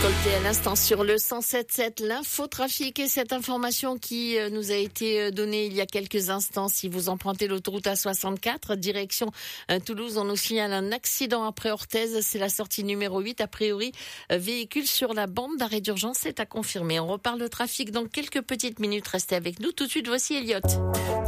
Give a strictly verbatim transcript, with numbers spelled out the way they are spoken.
Colté à l'instant sur le cent sept sept, l'infotrafic et cette information qui nous a été donnée il y a quelques instants. Si vous empruntez l'autoroute A soixante-quatre, direction Toulouse, on nous signale un accident après Orthez. C'est la sortie numéro huit. A priori, véhicule sur la bande d'arrêt d'urgence, c'est à confirmer. On reparle de trafic dans quelques petites minutes. Restez avec nous. Tout de suite, voici Elliot.